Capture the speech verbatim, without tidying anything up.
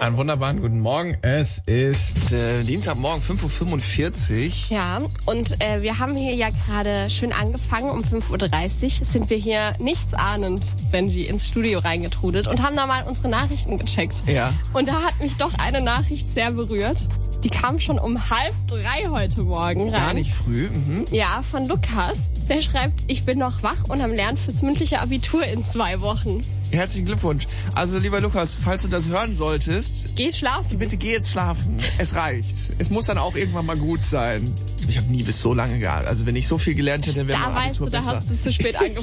Einen wunderbaren guten Morgen. Es ist äh, Dienstagmorgen, fünf Uhr fünfundvierzig. Ja, und äh, wir haben hier ja gerade schön angefangen. Um fünf Uhr dreißig sind wir hier nichtsahnend, Benji, ins Studio reingetrudelt und haben da mal unsere Nachrichten gecheckt. Ja. Und da hat mich doch eine Nachricht sehr berührt. Die kam schon um halb drei heute Morgen rein. Gar nicht früh. Mhm. Ja, von Lukas. Der schreibt, ich bin noch wach und am Lernen fürs mündliche Abitur in zwei Wochen. Herzlichen Glückwunsch. Also, lieber Lukas, falls du das hören solltest, Geh schlafen. bitte geh jetzt schlafen. Es reicht. Es muss dann auch irgendwann mal gut sein. Ich habe nie bis so lange gelernt. Also, wenn ich so viel gelernt hätte, wäre Da mein weißt Abitur du, da besser. hast du zu spät angefangen.